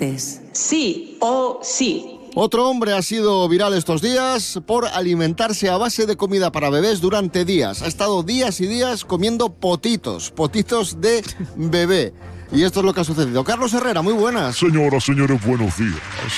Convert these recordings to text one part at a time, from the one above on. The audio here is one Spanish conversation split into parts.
liantes. Sí o sí. Otro hombre ha sido viral estos días por alimentarse a base de comida para bebés durante días. Ha estado días y días comiendo potitos de bebé. Y esto es lo que ha sucedido. Carlos Herrera, muy buenas. Señoras, señores, buenos días.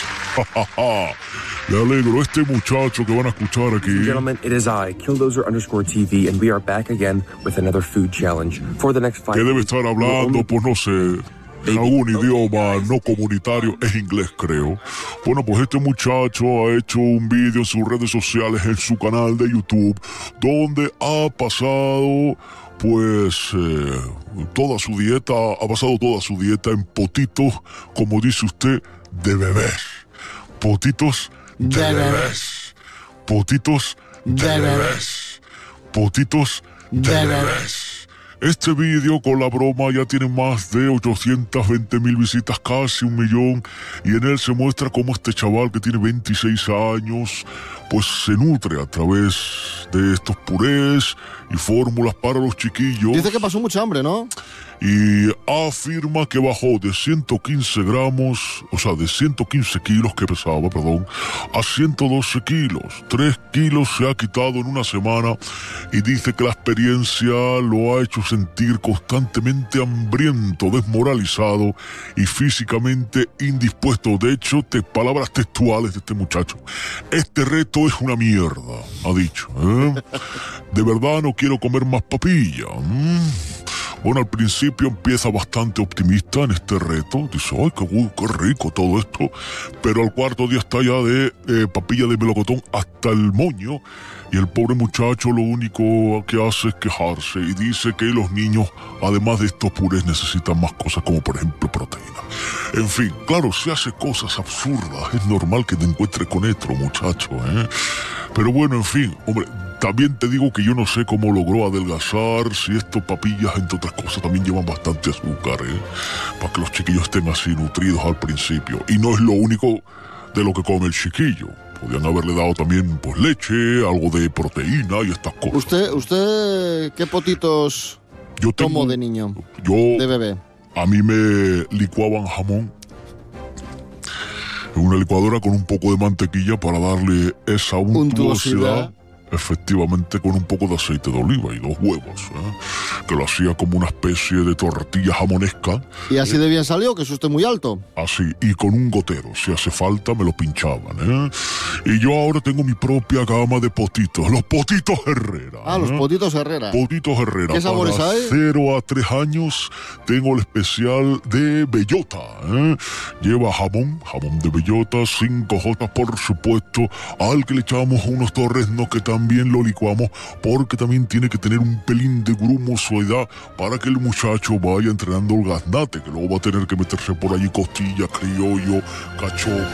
Me alegro, este muchacho que van a escuchar aquí. Ladies and gentlemen, it is I, Killdozer_TV, and we are back again with another food challenge. For the next 5 Que debe estar hablando, pues no sé, en algún idioma no comunitario, es inglés creo. Bueno, pues este muchacho ha hecho un vídeo en sus redes sociales, en su canal de YouTube, donde ha pasado pues toda su dieta, en potitos, como dice usted, de bebés. Potitos de bebés. Potitos de bebés. Potitos de bebés. Este vídeo con la broma ya tiene más de 820,000 visitas, casi 1 millón, y en él se muestra cómo este chaval que tiene 26 años, pues se nutre a través de estos purés y fórmulas para los chiquillos. Dice que pasó mucha hambre, ¿no? Y afirma que bajó de 115 kilos que pesaba, a 112 kilos. 3 kilos se ha quitado en una semana y dice que la experiencia lo ha hecho sentir constantemente hambriento, desmoralizado y físicamente indispuesto. De hecho, palabras textuales de este muchacho: este reto es una mierda, ha dicho. De verdad no quiero comer más papilla. Bueno, al principio empieza bastante optimista en este reto. Dice, ¡ay, qué rico todo esto! Pero al cuarto día está ya de papilla de melocotón hasta el moño. Y el pobre muchacho lo único que hace es quejarse. Y dice que los niños, además de estos purés, necesitan más cosas, como por ejemplo proteína. En fin, claro, si hace cosas absurdas, es normal que te encuentres con esto, muchacho, ¿eh? Pero bueno, en fin, hombre, también te digo que yo no sé cómo logró adelgazar, si estos papillas, entre otras cosas, también llevan bastante azúcar, para que los chiquillos estén así nutridos al principio. Y no es lo único de lo que come el chiquillo. Podrían haberle dado también, pues, leche, algo de proteína y estas cosas. ¿Usted qué potitos tomó de niño? De bebé. A mí me licuaban jamón en una licuadora con un poco de mantequilla para darle esa untuosidad. Efectivamente, con un poco de aceite de oliva y 2 huevos, que lo hacía como una especie de tortilla jamonesca. ¿Y así de bien salió? Que es usted muy alto. Así, y con un gotero, si hace falta me lo pinchaban, Y yo ahora tengo mi propia gama de potitos, los potitos Herrera. Los potitos Herrera. Potitos Herrera. ¿Qué sabores hay? 0 a 3 años tengo el especial de bellota, Lleva jamón de bellota, 5 jotas, por supuesto, al que le echamos unos torreznos que también lo licuamos, porque también tiene que tener un pelín de grumosidad para que el muchacho vaya entrenando el gaznate, que luego va a tener que meterse por allí costilla, criollo, cachopo.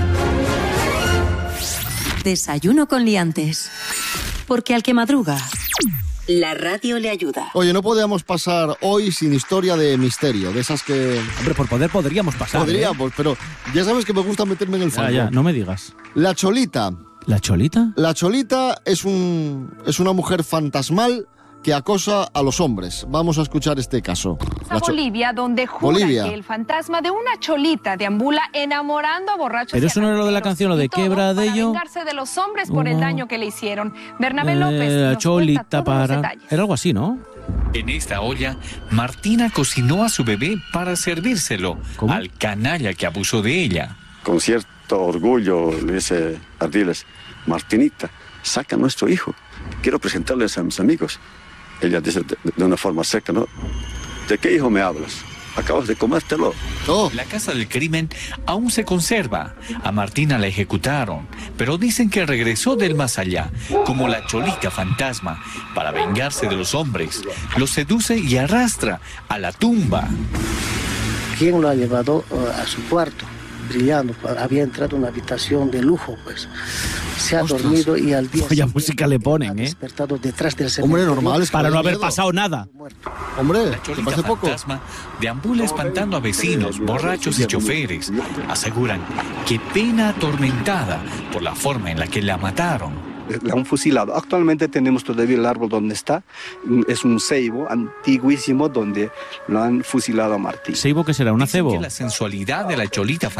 Desayuno con liantes. Porque al que madruga, la radio le ayuda. Oye, no podíamos pasar hoy sin historia de misterio, de esas que... Hombre, por poder podríamos pasar. Podríamos, pero ya sabes que me gusta meterme en el fondo. Ya, no me digas. La Cholita. ¿La Cholita? La Cholita es una mujer fantasmal que acosa a los hombres. Vamos a escuchar este caso. Bolivia, donde jura que el fantasma de una cholita deambula enamorando a borrachos. Pero eso no era lo de la canción, lo de quebra de ello. Para vengarse de los hombres por el daño que le hicieron. Bernabé López la Cholita para... Era algo así, ¿no? En esta olla, Martina cocinó a su bebé para servírselo al canalla que abusó de ella. Con cierto orgullo le dice Ardiles, Martinita, saca a nuestro hijo. Quiero presentarles a mis amigos. Ella dice de una forma seca, ¿no? ¿De qué hijo me hablas? Acabas de comértelo. La casa del crimen aún se conserva. A Martina la ejecutaron, pero dicen que regresó del más allá, como la Cholita fantasma, para vengarse de los hombres. Los seduce y arrastra a la tumba. ¿Quién lo ha llevado a su cuarto? Brillando, había entrado en una habitación de lujo, pues. Se ha dormido y al día Vaya música le ponen, despertado detrás del Hombre, normal, es para no haber pasado nada. Hombre, la Cholita fantasma deambula espantando a vecinos, borrachos y choferes. Aseguran que pena atormentada por la forma en la que la mataron. La han fusilado. Actualmente tenemos todavía el árbol donde está. Es un ceibo antiguísimo donde lo han fusilado a Martín. ¿Ceibo qué será? ¿Un acebo? La sensualidad de la Cholita